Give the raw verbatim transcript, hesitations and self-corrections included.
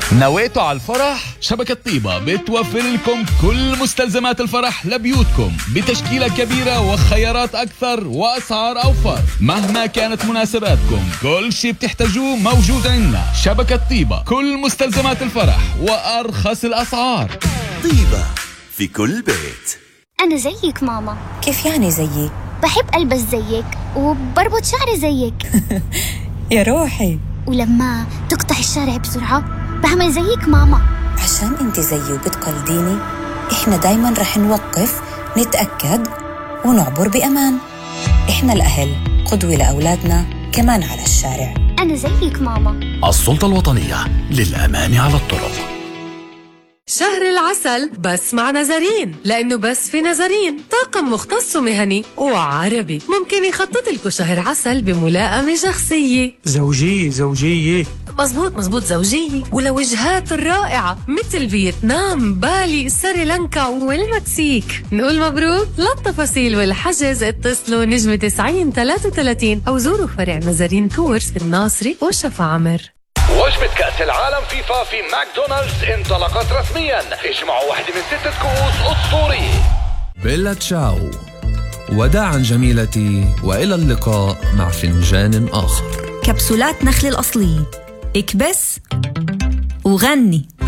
نويتوا على الفرح؟ شبكة طيبة بتوفر لكم كل مستلزمات الفرح لبيوتكم بتشكيلة كبيرة وخيارات أكثر وأسعار أوفر. مهما كانت مناسباتكم كل شي بتحتاجوه موجود عندنا. شبكة طيبة، كل مستلزمات الفرح وأرخص الأسعار. طيبة في كل بيت. أنا زيك ماما. كيف يعني زيي؟ بحب ألبس زيك وبربط شعري زيك. يا روحي. ولما تقطع الشارع بسرعة بعمل زيك ماما. عشان انت زيي وبتقلديني احنا دايما رح نوقف نتأكد ونعبر بأمان. احنا الأهل قدوة لأولادنا كمان على الشارع. أنا زيك ماما. السلطة الوطنية للأمان على الطرق. شهر العسل بس مع نزارين، لأنه بس في نزارين طاقم مختص ومهني وعربي ممكن يخطط لكم شهر عسل بملائمة شخصية. زوجية زوجية مزبوط مزبوط زوجية، ولوجهات رائعة مثل فيتنام، بالي، سريلانكا والمكسيك. نقول مبروك. للتفاصيل والحجز اتصلوا نجمة تسعين ثلاثة وثلاثين أو زوروا فرع نزارين تورز الناصري وشفا عمر. وجبة كأس العالم فيفا في ماكدونالدز انطلقت رسميا. اجمعوا واحدة من ستة كؤوس أسطورية. بيلا تشاو، وداعا جميلتي، وإلى اللقاء مع فنجان آخر. كبسولات نخل الأصلية، اكبس وغني.